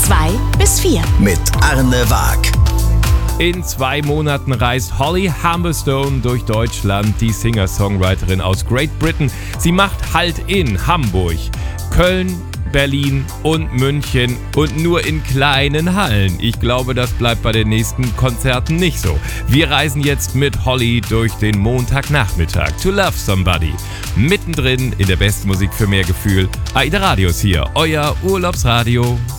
2 bis 4. Mit Arne Waag. In 2 Monaten reist Holly Humberstone durch Deutschland, die Singer-Songwriterin aus Great Britain. Sie macht Halt in Hamburg, Köln, Berlin und München und nur in kleinen Hallen. Ich glaube, das bleibt bei den nächsten Konzerten nicht so. Wir reisen jetzt mit Holly durch den Montagnachmittag. To Love Somebody. Mittendrin in der besten Musik für mehr Gefühl. AIDA Radio ist hier, euer Urlaubsradio.